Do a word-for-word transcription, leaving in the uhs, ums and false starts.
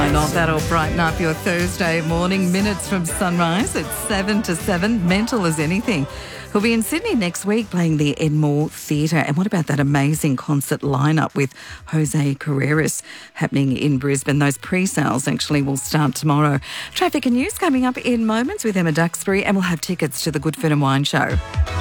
Why not? That'll brighten up your Thursday morning. Minutes from sunrise at seven to seven. Mental as anything. He'll be in Sydney next week playing the Enmore Theatre. And what about that amazing concert lineup with Jose Carreras happening in Brisbane? Those pre-sales actually will start tomorrow. Traffic and news coming up in moments with Emma Duxbury, and we'll have tickets to the Good Food and Wine Show.